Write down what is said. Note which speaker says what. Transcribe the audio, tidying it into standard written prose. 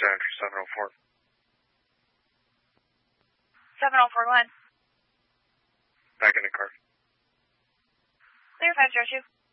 Speaker 1: enter 704.
Speaker 2: 704, go ahead.
Speaker 1: Back in the car.
Speaker 2: Clear 502.